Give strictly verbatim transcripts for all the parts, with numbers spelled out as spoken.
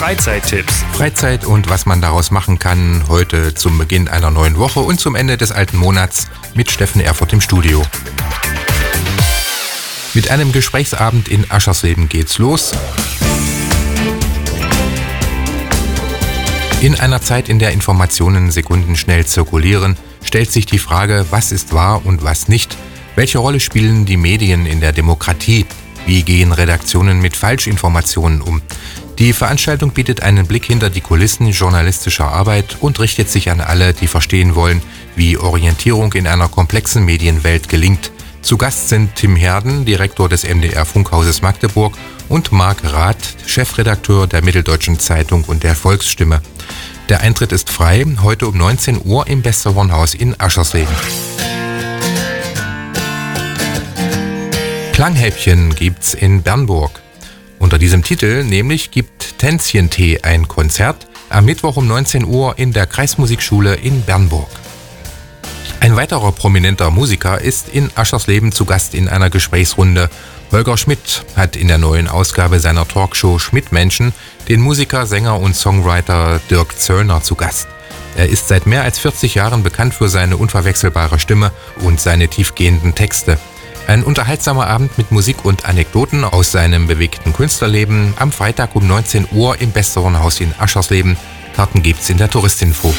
Freizeittipps. Freizeit und was man daraus machen kann, heute zum Beginn einer neuen Woche und zum Ende des alten Monats mit Steffen Erfurt im Studio. Mit einem Gesprächsabend in Aschersleben geht's los. In einer Zeit, in der Informationen sekundenschnell zirkulieren, stellt sich die Frage, was ist wahr und was nicht? Welche Rolle spielen die Medien in der Demokratie? Wie gehen Redaktionen mit Falschinformationen um? Die Veranstaltung bietet einen Blick hinter die Kulissen journalistischer Arbeit und richtet sich an alle, die verstehen wollen, wie Orientierung in einer komplexen Medienwelt gelingt. Zu Gast sind Tim Herden, Direktor des M D R-Funkhauses Magdeburg, und Marc Rath, Chefredakteur der Mitteldeutschen Zeitung und der Volksstimme. Der Eintritt ist frei, heute um neunzehn Uhr im Westerbornhaus in Aschersleben. Klanghäppchen gibt's in Bernburg. Unter diesem Titel nämlich gibt Tänzchentee ein Konzert am Mittwoch um neunzehn Uhr in der Kreismusikschule in Bernburg. Ein weiterer prominenter Musiker ist in Aschersleben zu Gast in einer Gesprächsrunde. Holger Schmidt hat in der neuen Ausgabe seiner Talkshow Schmidt-Menschen den Musiker, Sänger und Songwriter Dirk Zöllner zu Gast. Er ist seit mehr als vierzig Jahren bekannt für seine unverwechselbare Stimme und seine tiefgehenden Texte. Ein unterhaltsamer Abend mit Musik und Anekdoten aus seinem bewegten Künstlerleben am Freitag um neunzehn Uhr im Westerbornhaus in Aschersleben. Karten gibt's in der Touristinfo.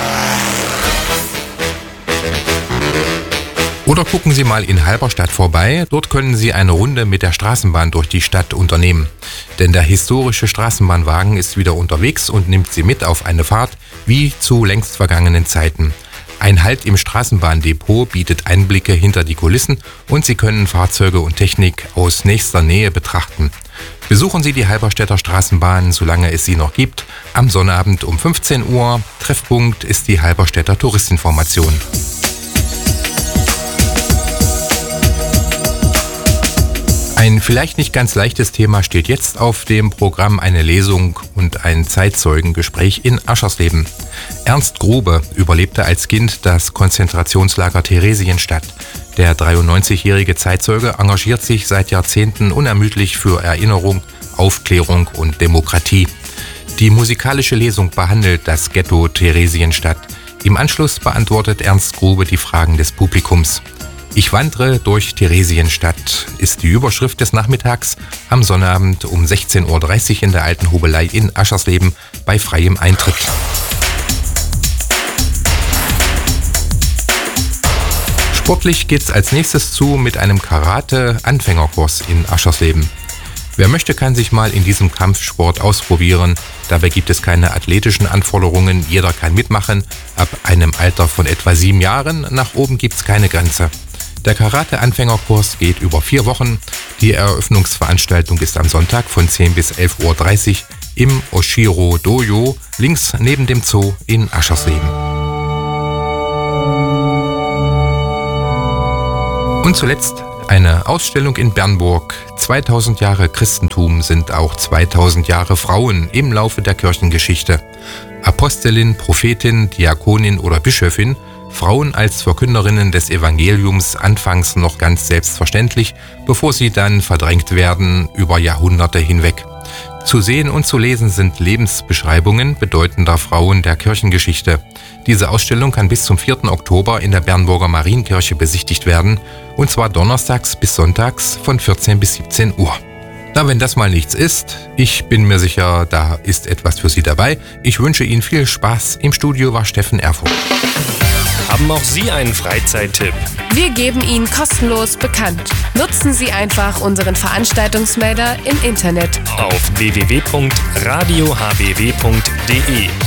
Oder gucken Sie mal in Halberstadt vorbei, dort können Sie eine Runde mit der Straßenbahn durch die Stadt unternehmen. Denn der historische Straßenbahnwagen ist wieder unterwegs und nimmt Sie mit auf eine Fahrt wie zu längst vergangenen Zeiten. Ein Halt im Straßenbahndepot bietet Einblicke hinter die Kulissen und Sie können Fahrzeuge und Technik aus nächster Nähe betrachten. Besuchen Sie die Halberstädter Straßenbahn, solange es sie noch gibt, am Sonnabend um fünfzehn Uhr. Treffpunkt ist die Halberstädter Touristinformation. Ein vielleicht nicht ganz leichtes Thema steht jetzt auf dem Programm, eine Lesung und ein Zeitzeugengespräch in Aschersleben. Ernst Grube überlebte als Kind das Konzentrationslager Theresienstadt. Der dreiundneunzigjährige Zeitzeuge engagiert sich seit Jahrzehnten unermüdlich für Erinnerung, Aufklärung und Demokratie. Die musikalische Lesung behandelt das Ghetto Theresienstadt. Im Anschluss beantwortet Ernst Grube die Fragen des Publikums. Ich wandere durch Theresienstadt ist die Überschrift des Nachmittags am Sonnabend um sechzehn Uhr dreißig in der Alten Hobelei in Aschersleben bei freiem Eintritt. Sportlich geht's als nächstes zu mit einem Karate-Anfängerkurs in Aschersleben. Wer möchte, kann sich mal in diesem Kampfsport ausprobieren. Dabei gibt es keine athletischen Anforderungen, jeder kann mitmachen. Ab einem Alter von etwa sieben Jahren nach oben gibt's keine Grenze. Der Karate-Anfängerkurs geht über vier Wochen. Die Eröffnungsveranstaltung ist am Sonntag von zehn bis elf Uhr dreißig im Oshiro Dojo, links neben dem Zoo in Aschersleben. Und zuletzt eine Ausstellung in Bernburg. zweitausend Jahre Christentum sind auch zweitausend Jahre Frauen im Laufe der Kirchengeschichte. Apostelin, Prophetin, Diakonin oder Bischöfin, Frauen als Verkünderinnen des Evangeliums anfangs noch ganz selbstverständlich, bevor sie dann verdrängt werden über Jahrhunderte hinweg. Zu sehen und zu lesen sind Lebensbeschreibungen bedeutender Frauen der Kirchengeschichte. Diese Ausstellung kann bis zum vierten Oktober in der Bernburger Marienkirche besichtigt werden, und zwar donnerstags bis sonntags von vierzehn bis siebzehn Uhr. Na, wenn das mal nichts ist, ich bin mir sicher, da ist etwas für Sie dabei. Ich wünsche Ihnen viel Spaß. Im Studio war Steffen Erfurt. Haben auch Sie einen Freizeittipp? Wir geben ihn kostenlos bekannt. Nutzen Sie einfach unseren Veranstaltungsmelder im Internet auf w w w punkt radio h b w punkt d e.